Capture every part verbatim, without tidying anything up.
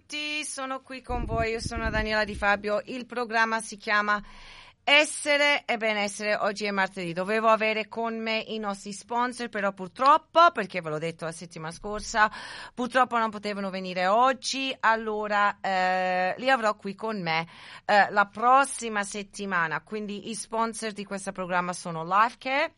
tutti, sono qui con voi, io sono Daniela Di Fabio, il programma si chiama Essere e Benessere. Oggi è martedì, dovevo avere con me i nostri sponsor, però purtroppo, perché ve l'ho detto la settimana scorsa, purtroppo non potevano venire oggi, allora eh, li avrò qui con me eh, la prossima settimana. Quindi i sponsor di questo programma sono Lifecare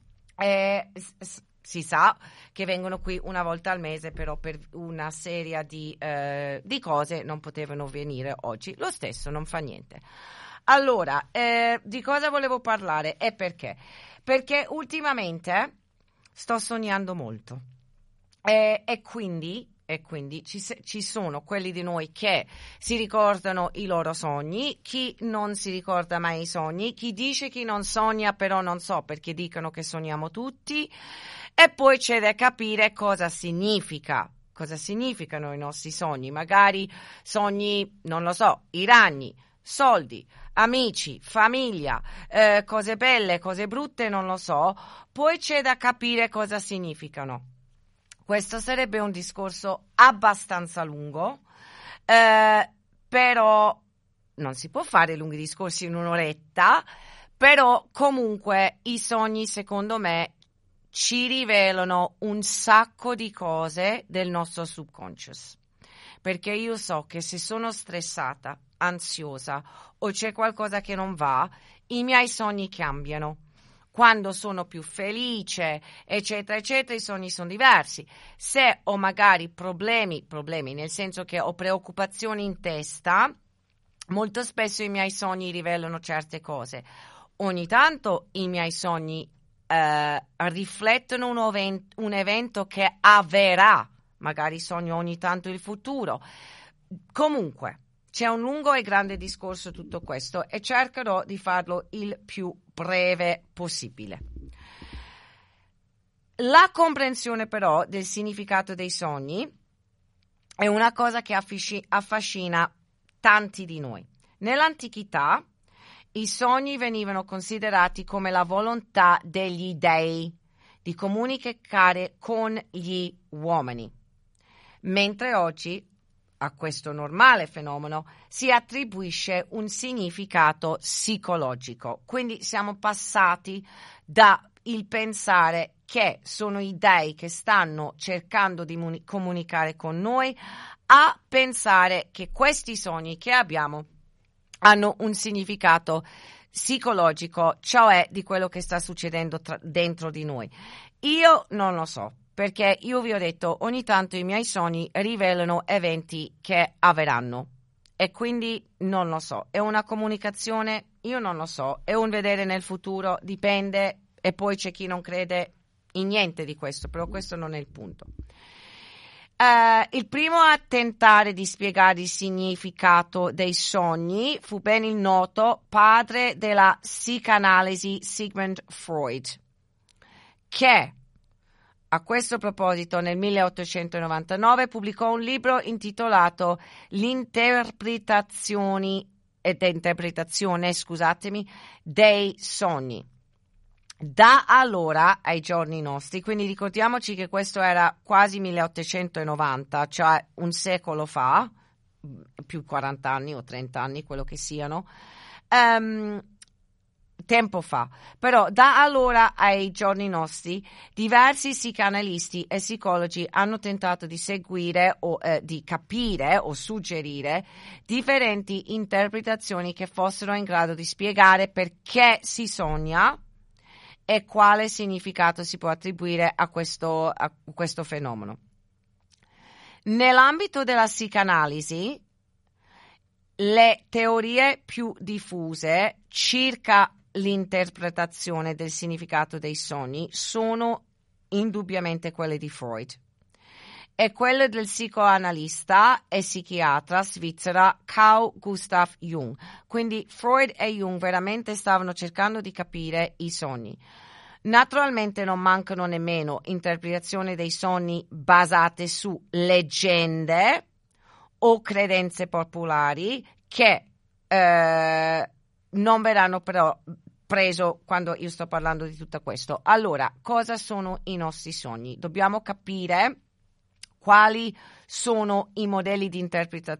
e s- si sa che vengono qui una volta al mese, però per una serie di, eh, di cose non potevano venire oggi. Lo stesso, non fa niente. Allora, eh, di cosa volevo parlare e perché? Perché ultimamente sto sognando molto e, e quindi, e quindi ci, se- ci sono quelli di noi che si ricordano i loro sogni, chi non si ricorda mai i sogni, chi dice che non sogna però non so perché dicono che sogniamo tutti, e poi c'è da capire cosa significa. Cosa significano i nostri sogni? Magari sogni, non lo so, i ragni, soldi, amici, famiglia, eh, cose belle, cose brutte, non lo so. Poi c'è da capire cosa significano. Questo sarebbe un discorso abbastanza lungo, eh, però non si può fare lunghi discorsi in un'oretta, però comunque i sogni, secondo me, ci rivelano un sacco di cose del nostro subconscious. Perché io so che se sono stressata, ansiosa o c'è qualcosa che non va, i miei sogni cambiano. Quando sono più felice, eccetera, eccetera, i sogni sono diversi. Se ho magari problemi, problemi nel senso che ho preoccupazioni in testa, molto spesso i miei sogni rivelano certe cose. Ogni tanto i miei sogni eh, riflettono un, oven- un evento che avverrà. Magari sogno ogni tanto il futuro. Comunque, c'è un lungo e grande discorso tutto questo e cercherò di farlo il più breve possibile. La comprensione però del significato dei sogni è una cosa che affasci- affascina tanti di noi. Nell'antichità i sogni venivano considerati come la volontà degli dei di comunicare con gli uomini, mentre oggi a questo normale fenomeno si attribuisce un significato psicologico. Quindi siamo passati da il pensare che sono i dei che stanno cercando di muni- comunicare con noi a pensare che questi sogni che abbiamo hanno un significato psicologico, cioè di quello che sta succedendo tra- dentro di noi. Io non lo so, perché io vi ho detto, ogni tanto i miei sogni rivelano eventi che avverranno e quindi non lo so, è una comunicazione, io non lo so, è un vedere nel futuro, dipende, e poi c'è chi non crede in niente di questo, però questo non è il punto. Uh, il primo a tentare di spiegare il significato dei sogni fu ben il noto padre della psicanalisi Sigmund Freud, che a questo proposito nel milleottocentonovantanove pubblicò un libro intitolato L'interpretazione ed interpretazione, scusatemi, dei sogni. Da allora ai giorni nostri, quindi ricordiamoci che questo era quasi milleottocentonovanta, cioè un secolo fa, più quaranta anni o trenta anni, quello che siano, um, tempo fa. Però da allora ai giorni nostri diversi psicanalisti e psicologi hanno tentato di seguire o eh, di capire o suggerire differenti interpretazioni che fossero in grado di spiegare perché si sogna e quale significato si può attribuire a questo, a questo fenomeno. Nell'ambito della psicanalisi, le teorie più diffuse circa l'interpretazione del significato dei sogni sono indubbiamente quelle di Freud e quelle del psicoanalista e psichiatra svizzera Carl Gustav Jung. Quindi Freud e Jung veramente stavano cercando di capire i sogni. Naturalmente non mancano nemmeno interpretazioni dei sogni basate su leggende o credenze popolari che eh, non verranno però preso quando io sto parlando di tutto questo. Allora, cosa sono i nostri sogni? Dobbiamo capire quali sono i modelli di interpretazione